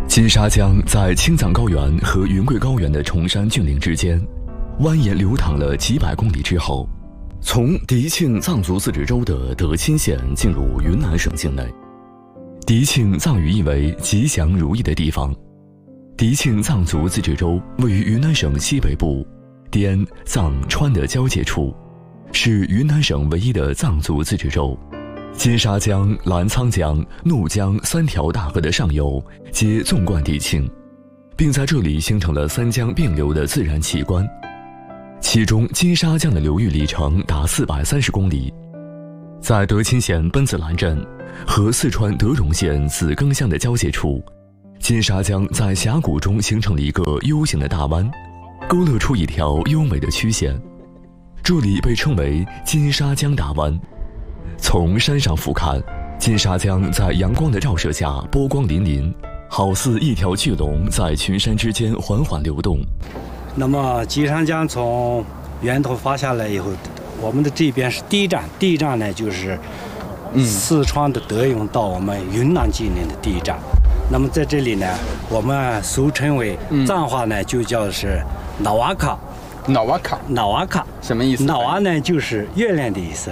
金沙江在青藏高原和云贵高原的崇山峻岭之间，蜿蜒流淌了几百公里之后，从迪庆藏族自治州的德钦县进入云南省境内。迪庆藏语意为吉祥如意的地方。迪庆藏族自治州位于云南省西北部滇藏川的交界处，是云南省唯一的藏族自治州。金沙江、澜沧江、怒江三条大河的上游皆纵贯迪庆，并在这里形成了三江并流的自然奇观。其中金沙江的流域里程达430公里，在德钦县奔子栏镇和四川德荣县紫庚乡的交界处，金沙江在峡谷中形成了一个 U 型的大湾，勾勒出一条优美的曲线，这里被称为金沙江大湾。从山上俯瞰，金沙江在阳光的照射下波光粼粼，好似一条巨龙在群山之间缓缓流动。 那么金沙江从源头发下来以后，我们的这边是第一站，第一站呢就是四川的德荣到我们云南境内的第一站。那么在这里呢，我们俗称为藏话呢就叫是瑙瓦卡。 瑙瓦卡， 瑙瓦卡什么意思？ 瑙瓦呢就是月亮的意思，